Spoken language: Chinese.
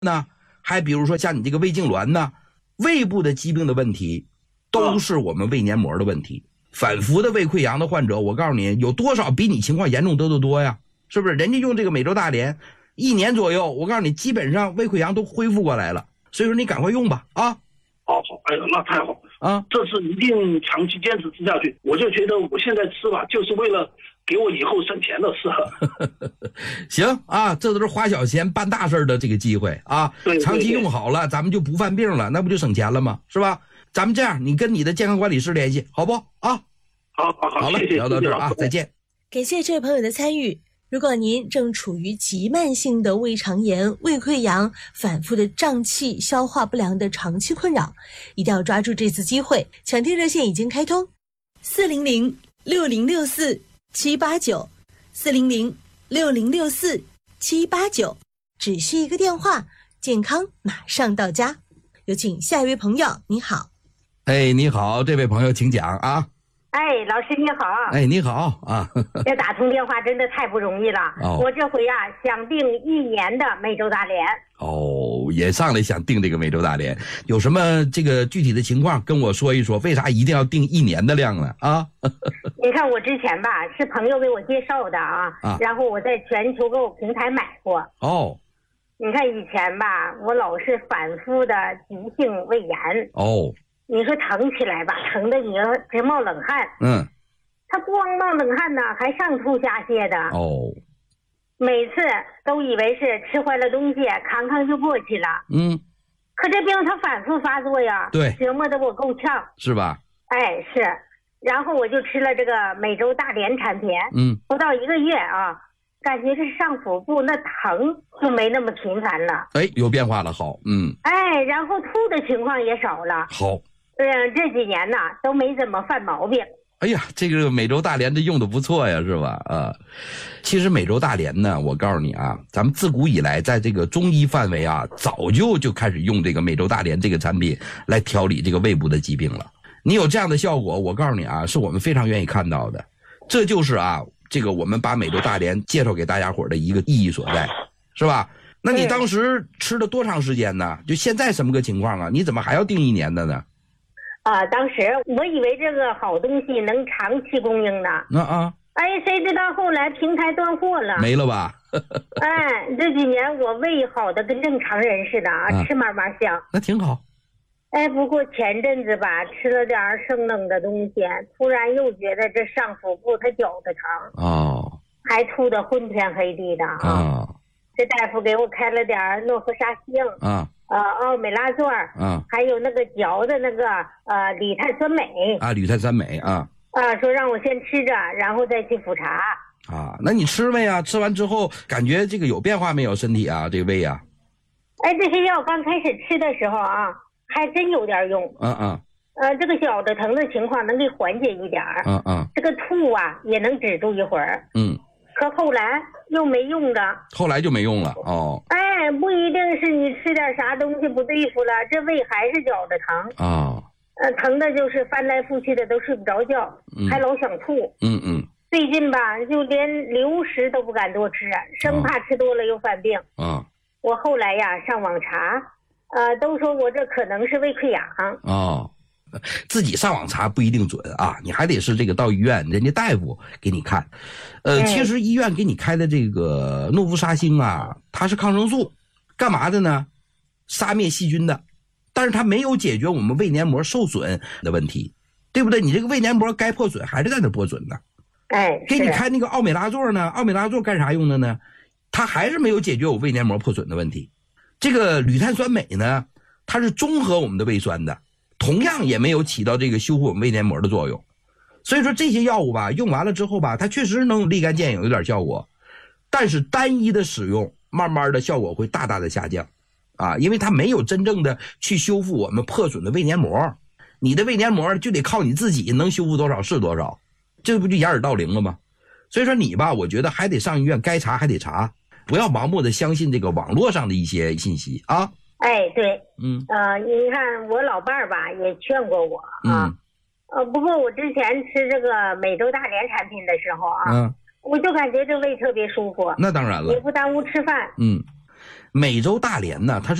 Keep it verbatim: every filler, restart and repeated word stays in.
呢，还比如说像你这个胃痉挛呢，胃部的疾病的问题都是我们胃黏膜的问题。反复的胃溃疡的患者，我告诉你有多少比你情况严重得多多呀？是不是？人家用这个美洲大连一年左右，我告诉你基本上胃溃疡都恢复过来了。所以说你赶快用吧啊！ 好好，哎呦，那太好了啊！ 这次一定长期坚持吃下去。我就觉得我现在吃吧，就是为了给我以后省钱的事。 行啊，这都是花小钱办大事的这个机会啊！ 对对对， 长期用好了，咱们就不犯病了，那不就省钱了吗？是吧？咱们这样，你跟你的健康管理师联系，好不啊？ 好好好， 好了， 谢谢聊到这儿啊，再见。 感谢这位朋友的参与。如果您正处于急慢性的胃肠炎、胃溃疡、反复的胀气、消化不良的长期困扰，一定要抓住这次机会。抢听热线已经开通，四零零六零六四七八九，四零零六零六四七八九，只需一个电话，健康马上到家。有请下一位朋友，你好。 哎，你好，这位朋友，请讲啊。 哎，老师你好。 哎，你好啊。 这打通电话真的太不容易了。 哦、 我这回啊想订一年的美洲大连。 哦，也上来想订这个美洲大连，有什么这个具体的情况跟我说一说？为啥一定要订一年的量呢？啊？ 你看我之前吧是朋友给我介绍的啊，啊然后我在全球购平台买过。 哦。 你看以前吧，我老是反复的急性胃炎。 哦。 你说疼起来吧，疼的你直冒冷汗。 嗯， 他光冒冷汗呢，还上吐下泻的。 哦， 每次都以为是吃坏了东西，康康就过去了。 嗯， 可这病它反复发作呀， 对， 折磨得我够呛， 是吧？ 哎，是。然后我就吃了这个美洲大连产品， 嗯， 不到一个月啊，感觉这上腹部那疼就没那么频繁了。 哎，有变化了，好，嗯， 哎，然后吐的情况也少了。 好。 嗯，这几年呢都没怎么犯毛病。 哎呀，这个美洲大连这用的不错呀，是吧？啊，其实美洲大连呢，我告诉你啊，咱们自古以来在这个中医范围啊，早就就开始用这个美洲大连这个产品来调理这个胃部的疾病了。你有这样的效果，我告诉你啊，是我们非常愿意看到的。这就是啊，这个我们把美洲大连介绍给大家伙的一个意义所在，是吧？那你当时吃了多长时间呢？就现在什么个情况啊？你怎么还要订一年的呢？ 啊，当时我以为这个好东西能长期供应呢。 那啊， 哎，谁知道后来平台断货了， 没了吧？ 哎，这几年我胃好的跟正常人似的啊，啊吃嘛嘛香， 那挺好。 哎，不过前阵子吧，吃了点生冷的东西，突然又觉得这上腹部它绞得疼， 哦， 还吐得昏天黑地的啊。 哦、 这大夫给我开了点诺氟沙星啊。 呃，奥美拉唑儿， 啊， 还有那个嚼的那个呃铝碳酸镁啊，铝碳酸镁啊， 啊，说让我先吃着，然后再去复查啊。那你吃没呀？吃完之后感觉这个有变化没有？身体啊，这个胃啊？ 哎，这些药刚开始吃的时候啊，还真有点用。 嗯嗯。 呃，这个小的疼的情况能给缓解一点儿。 嗯嗯。 这个吐啊也能止住一会儿。 嗯。 可后来又没用的。 后来就没用了哦。 哎，不一定是你吃点啥东西不对付了，这胃还是绞着疼啊、哦。 呃，疼的就是翻来覆去的都睡不着觉，嗯、还老想吐。 嗯嗯。 最近吧，就连流食都不敢多吃，生怕吃多了又犯病。 啊、哦。 我后来呀上网查，呃，都说我这可能是胃溃疡。 哦。自己上网查不一定准啊，你还得是这个到医院，人家大夫给你看。呃，其实医院给你开的这个诺氟沙星啊，它是抗生素，干嘛的呢？杀灭细菌的，但是它没有解决我们胃黏膜受损的问题，对不对？你这个胃黏膜该破损还是在那破损呢。 哎， 给你开那个奥美拉唑呢，奥美拉唑干啥用的呢？它还是没有解决我胃黏膜破损的问题。这个铝碳酸镁呢，它是中和我们的胃酸的。同样也没有起到这个修复我们胃黏膜的作用，所以说这些药物吧，用完了之后吧，它确实能立竿见影，有点效果，但是单一的使用，慢慢的效果会大大的下降，啊，因为它没有真正的去修复我们破损的胃黏膜，你的胃黏膜就得靠你自己，能修复多少是多少，这不就掩耳盗铃了吗？所以说你吧，我觉得还得上医院，该查还得查，不要盲目的相信这个网络上的一些信息啊。 哎，对， 嗯， 呃，你看我老伴儿吧也劝过我啊， 嗯、 呃，不过我之前吃这个美洲大连产品的时候啊，嗯，我就感觉这胃特别舒服， 那当然了， 也不耽误吃饭。 嗯， 美洲大蠊呢，它是